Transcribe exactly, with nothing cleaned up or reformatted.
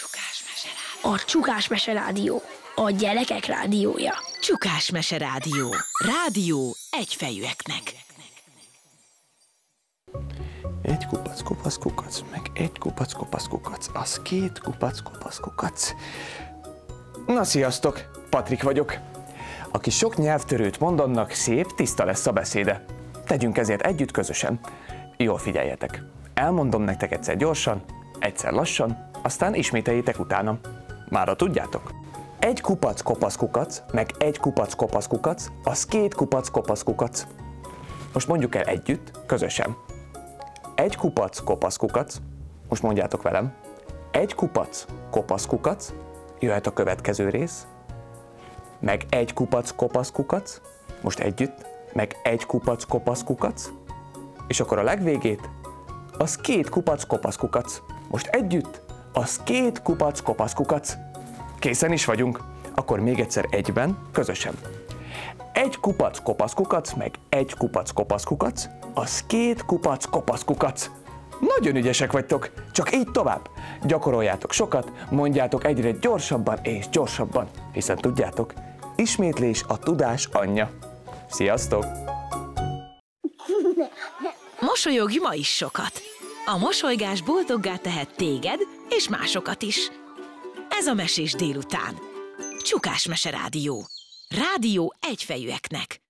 A Csukás Mese Rádió. A gyerekek rádiója. Csukás Mese Rádió. Rádió egyfejűeknek. Egy kupac kopasz kukac, meg egy kupac kopasz kukac, az két kupac kopasz kukac. Na sziasztok, Patrik vagyok. Aki sok nyelvtörőt mond, annak szép, tiszta lesz a beszéde. Tegyünk ezért együtt közösen. Jól figyeljetek. Elmondom nektek egyszer gyorsan, egyszer lassan, aztán ismételjétek utánam. Mára tudjátok? Egy kupac kopasz kukac, meg egy kupac kopasz kukac, az két kupac kopasz kukac. Most mondjuk el együtt, közösen. Egy kupac kopasz kukac, most mondjátok velem. Egy kupac kopasz kukac, jöhet a következő rész. Meg egy kupac kopasz kukac, most együtt. Meg egy kupac kopasz kukac, és akkor a legvégét, az két kupac kopasz kukac. Most együtt, az két kupac kopasz kukac. Készen is vagyunk, akkor még egyszer egyben, közösen. Egy kupac kopasz kukac, meg egy kupac kopasz kukac, az két kupac kopasz kukac. Nagyon ügyesek vagytok, csak így tovább. Gyakoroljátok sokat, mondjátok egyre gyorsabban és gyorsabban, hiszen tudjátok, ismétlés a tudás anyja. Sziasztok! Mosolyogj ma is sokat! A mosolygás boldoggá tehet téged és másokat is. Ez a Mesés délután. Csukás Mese Rádió. Rádió egyfejűeknek.